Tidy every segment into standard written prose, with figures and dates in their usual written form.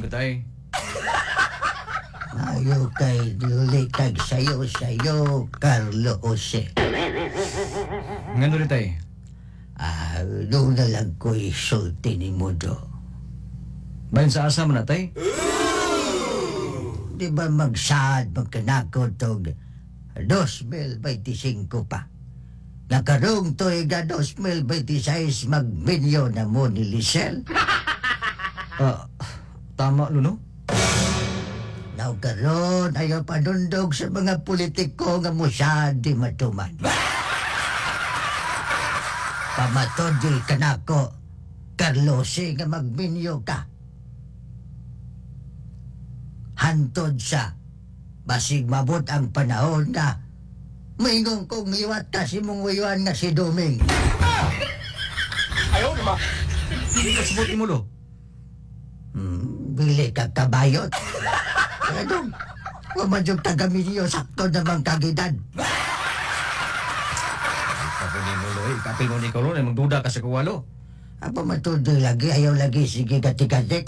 tay. Ayo kay dili kag sayo, Carlo Jose. Ngano rin tay? Doon na lang ko isulti ni mo do. Bayan sa asa mo na tay? Di ba magsaad magkanako tog 2025 pa? Nakarong tuiga 2026 magminyo na mo ni Lisel. Tama, Luno? Now karon ayaw panundog sa mga politiko nga musad di matuman. Pamatod di kanako, Carlosi nga magminyo ka. Hantod sa basig mabot ang panahon na maingong kong liwat ka si mong wiwan nga si Doming. Ayaw naman. Hindi ka sabot mo, Lo. Bili ka kabayot. Anong, wamadyong taga-minyo sakto namang kagidad. Kapil ni mo, Lo. Kapil mo ni Kolo. Magduda ka sa kuwalo. Apa matuloy lagi, ayaw lagi sige gatik-gatik.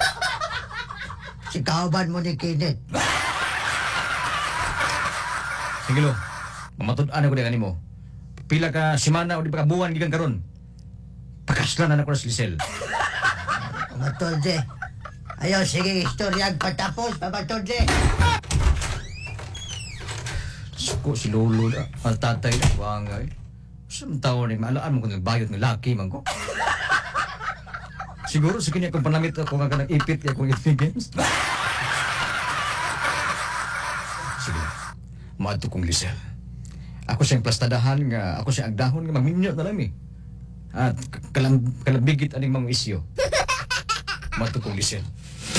Si kauban mo ni Kinit. Sige, Lo. Mamatod-an ako din mo. Pila ka simana o di pa kabuhan gigang karon. Pakaslan na ako sa Lisel. Pamatod ayaw sige istoryag patapos, pamatod Suko si Lolo na. Ang tatay na. Wangay. Saan tao ni maalaan mo kung nagbayot ng laki man ko. Siguro sa kanya kung panamit ako nga ka nag-ipit kaya kung games. Sige. Maadto kong Lisel. Ako siyang plastadahan nga ako siyang agdahon nga maminyo na lang At kalambigit aning mga isyo. Maadto kong Lisel.